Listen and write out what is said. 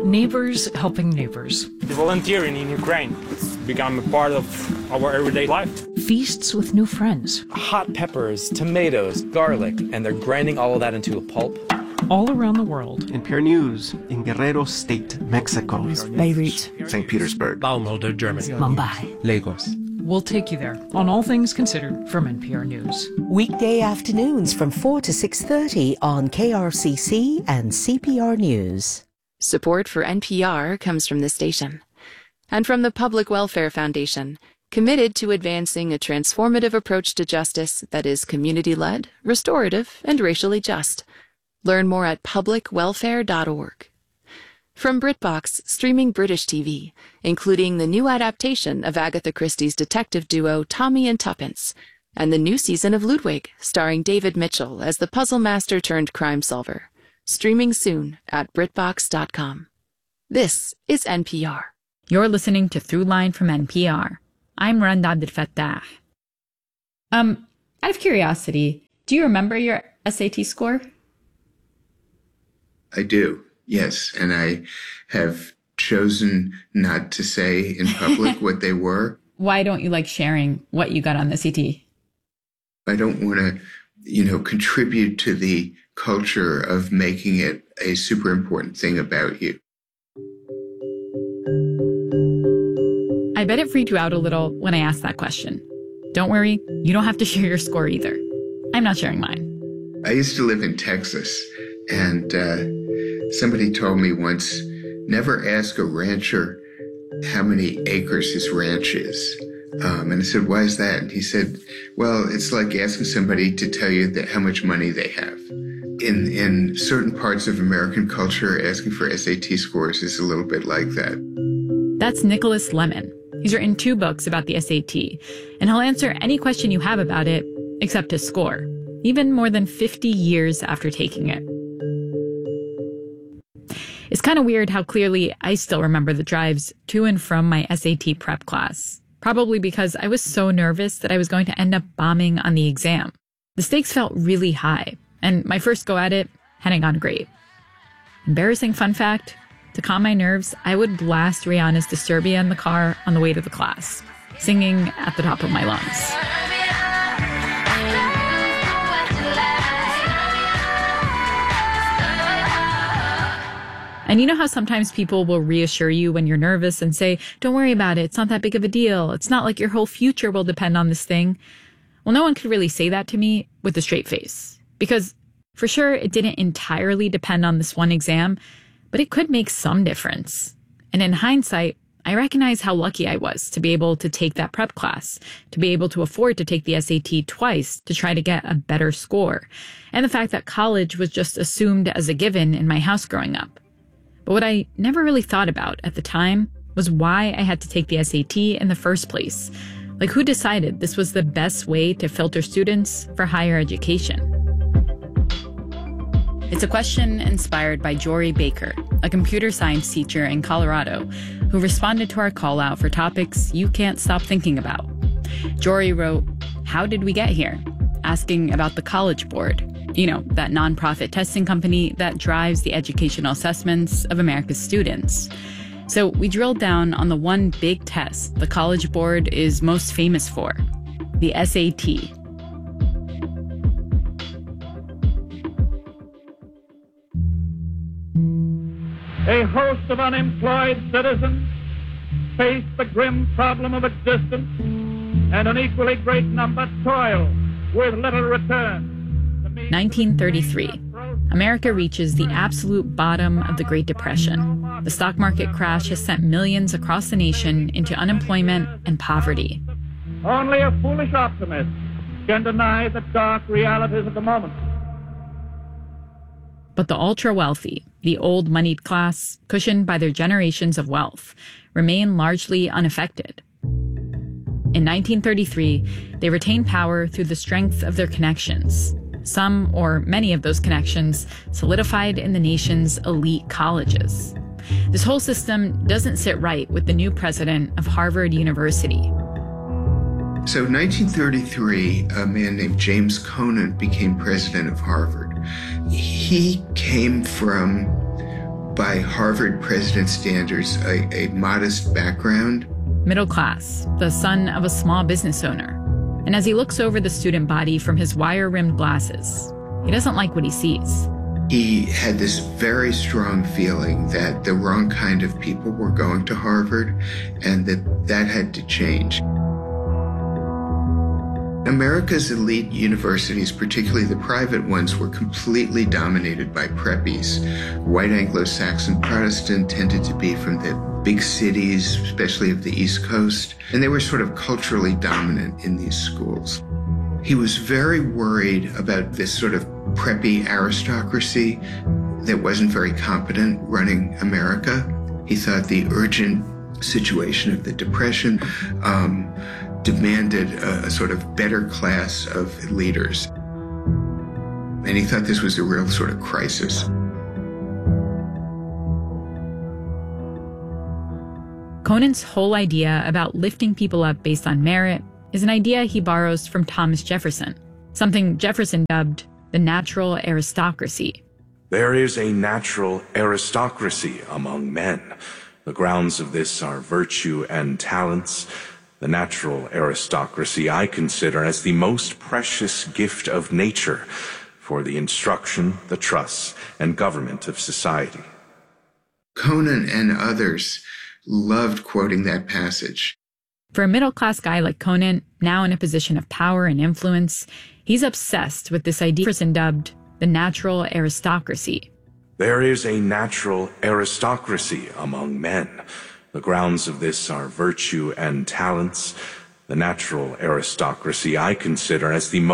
Neighbors helping neighbors. The volunteering in Ukraine has become a part of our everyday life. Feasts with new friends. Hot peppers, tomatoes, garlic, and they're grinding all of that into a pulp. All around the world. NPR News in Guerrero State, Mexico. Beirut. St. Petersburg. Baumoldau, Germany. Mumbai. Lagos. We'll take you there on All Things Considered from NPR News. Weekday afternoons from 4 to 6:30 on KRCC and CPR News. Support for NPR comes from this station and from the Public Welfare Foundation, committed to advancing a transformative approach to justice that is community-led, restorative, and racially just. Learn more at publicwelfare.org. From BritBox, streaming British TV, including the new adaptation of Agatha Christie's detective duo Tommy and Tuppence, and the new season of Ludwig, starring David Mitchell as the puzzle master turned crime solver. Streaming soon at BritBox.com. This is NPR. You're listening to Throughline from NPR. I'm Rand Abdelfattah. Out of curiosity, do you remember your SAT score? I do, yes. And I have chosen not to say in public what they were. Why don't you like sharing what you got on the CT? I don't want to, contribute to the culture of making it a super important thing about you. I bet it freaked you out a little when I asked that question. Don't worry, you don't have to share your score either. I'm not sharing mine. I used to live in Texas, and somebody told me once, never ask a rancher how many acres his ranch is. And I said, why is that? And he said, well, it's like asking somebody to tell you that how much money they have. In certain parts of American culture, asking for SAT scores is a little bit like that. That's Nicholas Lemon. He's written 2 books about the SAT, and he'll answer any question you have about it, except his score, even more than 50 years after taking it. It's kind of weird how clearly I still remember the drives to and from my SAT prep class, probably because I was so nervous that I was going to end up bombing on the exam. The stakes felt really high, and my first go at it hadn't gone great. Embarrassing fun fact, to calm my nerves, I would blast Rihanna's Disturbia in the car on the way to the class, singing at the top of my lungs. And you know how sometimes people will reassure you when you're nervous and say, don't worry about it, it's not that big of a deal. It's not like your whole future will depend on this thing. Well, no one could really say that to me with a straight face. Because for sure, it didn't entirely depend on this one exam, but it could make some difference. And in hindsight, I recognize how lucky I was to be able to take that prep class, to be able to afford to take the SAT twice to try to get a better score, and the fact that college was just assumed as a given in my house growing up. But what I never really thought about at the time was why I had to take the SAT in the first place. Like, who decided this was the best way to filter students for higher education? It's a question inspired by Jory Baker, a computer science teacher in Colorado, who responded to our call out for topics you can't stop thinking about. Jory wrote, "How did we get here?" asking about the College Board, that nonprofit testing company that drives the educational assessments of America's students. So we drilled down on the one big test the College Board is most famous for, the SAT. A host of unemployed citizens face the grim problem of existence, and an equally great number toil with little return. 1933. America reaches the absolute bottom of the Great Depression. The stock market crash has sent millions across the nation into unemployment and poverty. Only a foolish optimist can deny the dark realities of the moment. But the ultra-wealthy, the old moneyed class, cushioned by their generations of wealth, remain largely unaffected. In 1933, they retain power through the strength of their connections. Some or many of those connections solidified in the nation's elite colleges. This whole system doesn't sit right with the new president of Harvard University. So in 1933, a man named James Conant became president of Harvard. He came from by Harvard president standards, a modest background. Middle class, the son of a small business owner. And as he looks over the student body from his wire-rimmed glasses, he doesn't like what he sees. He had this very strong feeling that the wrong kind of people were going to Harvard and that had to change. America's elite universities, particularly the private ones, were completely dominated by preppies. White Anglo-Saxon Protestant tended to be from the big cities, especially of the East Coast, and they were sort of culturally dominant in these schools. He was very worried about this sort of preppy aristocracy that wasn't very competent running America. He thought the urgent situation of the Depression demanded a sort of better class of leaders. And he thought this was a real sort of crisis. Conant's whole idea about lifting people up based on merit is an idea he borrows from Thomas Jefferson, something Jefferson dubbed the natural aristocracy. There is a natural aristocracy among men. The grounds of this are virtue and talents. The natural aristocracy I consider as the most precious gift of nature for the instruction, the trust, and government of society. Conant and others loved quoting that passage. For a middle-class guy like Conant, now in a position of power and influence, he's obsessed with this idea Jefferson dubbed the natural aristocracy. There is a natural aristocracy among men. The grounds of this are virtue and talents. The natural aristocracy I consider as the most